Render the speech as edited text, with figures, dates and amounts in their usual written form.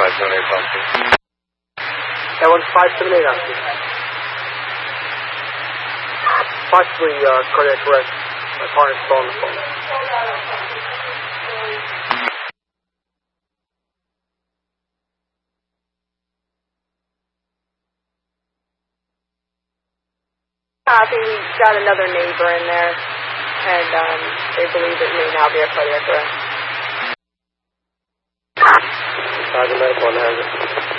578 That one's 578 on you. Possibly cardiac arrest. My partner's still on the phone. Copy. We got another neighbor in there, and they believe it may now be a cardiac arrest. The medical one has it.